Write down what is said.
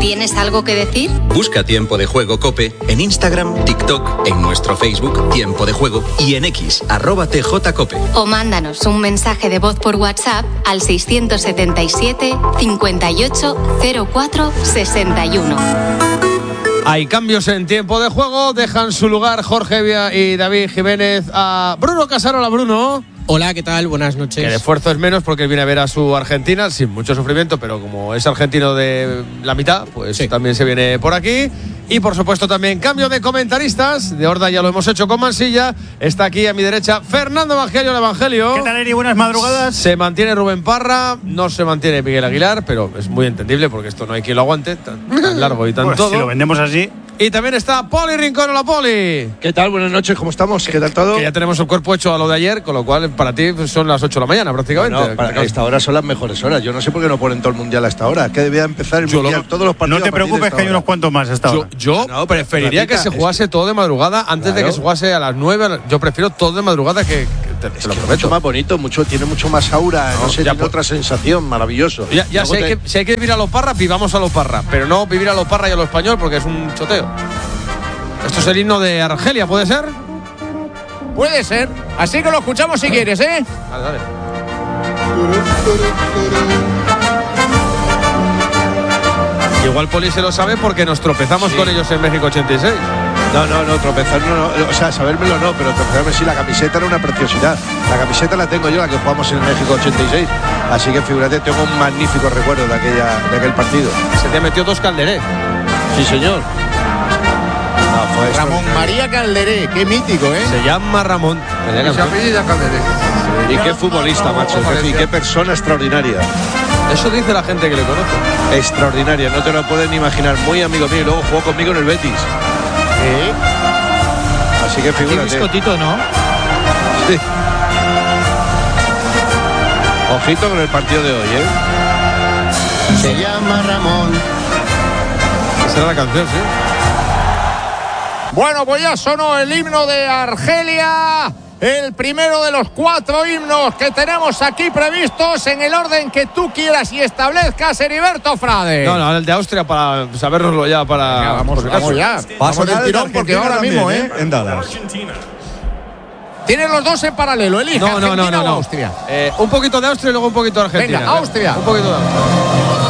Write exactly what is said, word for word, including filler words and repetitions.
¿Tienes algo que decir? Busca Tiempo de Juego COPE en Instagram, TikTok, en nuestro Facebook Tiempo de Juego y en X, arroba tjcope. O mándanos un mensaje de voz por WhatsApp al seiscientos setenta y siete, cincuenta y ocho, cero cuatro, sesenta y uno. Hay cambios en Tiempo de Juego. Dejan su lugar Jorge Vía y David Jiménez a Bruno Casarola. Bruno. Hola, ¿qué tal? Buenas noches. Que el esfuerzo es menos porque viene a ver a su Argentina sin mucho sufrimiento, pero como es argentino de la mitad, pues sí, también se viene por aquí. Y por supuesto también cambio de comentaristas. De Horda ya lo hemos hecho con Mansilla. Está aquí a mi derecha Fernando Evangelio, el Evangelio. ¿Qué tal, Eri? Buenas madrugadas. Se mantiene Rubén Parra, no se mantiene Miguel Aguilar, pero es muy entendible porque esto no hay quien lo aguante, tan, tan largo y tan pues todo. Si lo vendemos así. Y también está Poli Rincón. Hola, Poli. ¿Qué tal? Buenas noches, ¿cómo estamos? ¿Qué tal todo? Que ya tenemos el cuerpo hecho a lo de ayer, con lo cual para ti son las ocho de la mañana prácticamente. No, para esta hora son las mejores horas. Yo no sé por qué no ponen todo el mundial a esta hora. Que debía empezar el yo mundial, lo, todos los partidos. No te preocupes que hay unos cuantos más a esta hora. Yo, yo no, preferiría que se jugase es... todo de madrugada antes claro. de que se jugase a las nueve. Yo prefiero todo de madrugada que, que te, es te lo que prometo. Mucho más bonito, mucho, tiene mucho más aura. No, no sé, tiene por... otra sensación, maravilloso. Ya, ya si, te... hay que, si hay que vivir a los Parra, vivamos a los Parra. Pero no vivir a los Parra y a lo español porque es un choteo. Esto es el himno de Argelia, ¿puede ser? Puede ser. Así que lo escuchamos si quieres, ¿eh? Vale, dale. Igual Poli se lo sabe porque nos tropezamos sí. con ellos en México ochenta y seis. No, no, no, tropezar no, no, o sea, sabérmelo no, pero tropezarme sí, la camiseta era una preciosidad. La camiseta la tengo yo, la que jugamos en el México ochenta y seis. Así que figúrate, tengo un magnífico recuerdo de, aquella, de aquel partido. Se te metió dos Calderé. Sí, señor. No, Ramón María Calderé, qué mítico, ¿eh? Se llama Ramón. Y se apellida Calderé. Sí. Y qué futbolista, macho. Y qué persona extraordinaria. Eso dice la gente que le conoce. Extraordinaria, no te lo puedes ni imaginar. Muy amigo mío y luego jugó conmigo en el Betis. ¿Eh? Así que figúrate. Qué biscotito, ¿no? Sí. Ojito con el partido de hoy, ¿eh? Se llama Ramón. Esa era la canción, sí. Bueno, pues ya sonó el himno de Argelia, el primero de los cuatro himnos que tenemos aquí previstos en el orden que tú quieras y establezcas, Heriberto Frade. No, no, el de Austria para sabérnoslo ya, para... Venga, vamos, por vamos ya, vamos del tirón porque ahora también, mismo, ¿eh? En Dallas. Tienen los dos en paralelo, elige no, no, Argentina no, no, o no. Austria. Eh, un poquito de Austria y luego un poquito de Argentina. Venga, Austria. Un poquito de Austria.